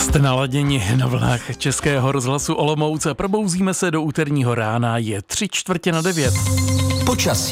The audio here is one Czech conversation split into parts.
Jste naladěni na vlnách Českého rozhlasu Olomouc. Probouzíme se do úterního rána, je 8:45. Počasí.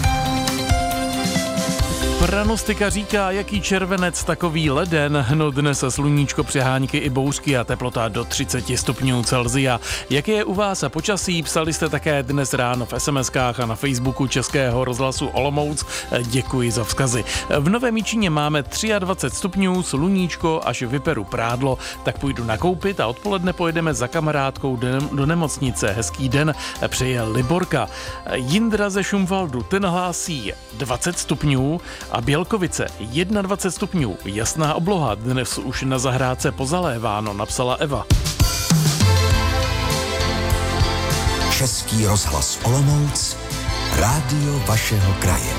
Pranostika říká, jaký červenec, takový leden. No dnes sluníčko, přehánky i bouřky a teplota do 30 stupňů Celsia. Jaké je u vás a počasí? Psali jste také dnes ráno v SMS-kách a na Facebooku Českého rozhlasu Olomouc. Děkuji za vzkazy. V Novém Jičíně máme 23 stupňů, sluníčko, až vyperu prádlo, tak půjdu nakoupit a odpoledne pojedeme za kamarádkou do nemocnice. Hezký den přeje Liborka. Jindra ze Šumvaldu, ten hlásí 20 stupňů a Bělkovice 21 stupňů. Jasná obloha, dnes už na zahrádce pozaléváno, napsala Eva. Český rozhlas Olomouc, rádio vašeho kraje.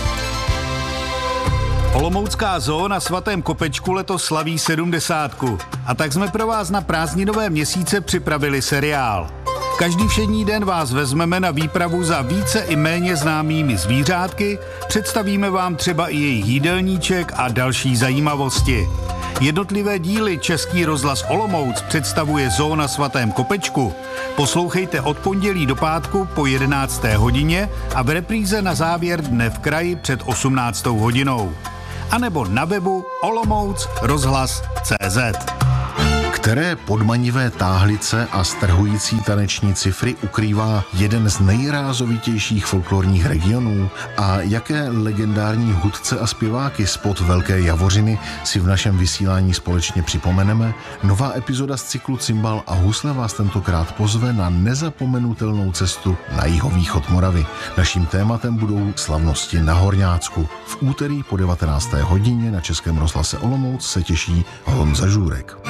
Olomoucká zoo na Svatém Kopečku letos slaví 70. A tak jsme pro vás na prázdninové měsíce připravili seriál. Každý všední den vás vezmeme na výpravu za více i méně známými zvířátky, představíme vám třeba i jejich jídelníček a další zajímavosti. Jednotlivé díly Český rozhlas Olomouc představuje zoo na Svatém Kopečku. Poslouchejte od pondělí do pátku po 11. hodině a v repríze na závěr dne v kraji před 18. hodinou. A nebo na webu olomouc.rozhlas.cz. Které podmanivé táhlice a strhující taneční cifry ukrývá jeden z nejrázovitějších folklorních regionů a jaké legendární hudce a zpěváky spod Velké Javořiny si v našem vysílání společně připomeneme? Nová epizoda z cyklu Cimbal a husle vás tentokrát pozve na nezapomenutelnou cestu na jihovýchod Moravy. Naším tématem budou slavnosti na Horňácku. V úterý po 19. hodině na Českém rozhlase Olomouc se těší Honza Žůrek.